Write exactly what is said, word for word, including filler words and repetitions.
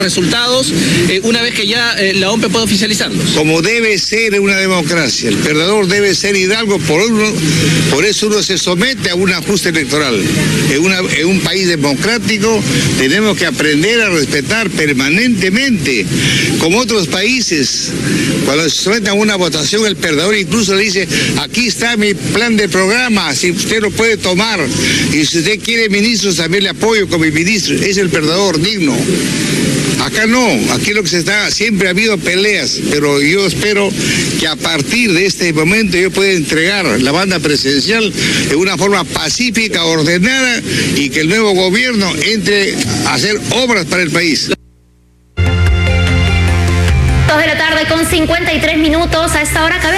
resultados eh, una vez que ya eh, la O M P pueda oficializarlos. Como debe ser en una democracia, el perdedor debe ser hidalgo, por, uno, por eso uno se somete a un ajuste electoral. En, una, en un país democrático tenemos que aprender a respetar permanentemente, como otros países, cuando se someten a una votación el perdedor incluso le dice, aquí está mi plan de programa, si usted lo puede tomar, y si usted quiere ministros también le apoyo con mi ministro, es el perdedor digno. Acá no, aquí lo que se está, siempre ha habido peleas, pero yo espero que a partir de este momento yo pueda entregar la banda presidencial de una forma pacífica, ordenada, y que el nuevo gobierno entre a hacer obras para el país. Dos de la tarde con cincuenta y tres minutos, a esta hora cabe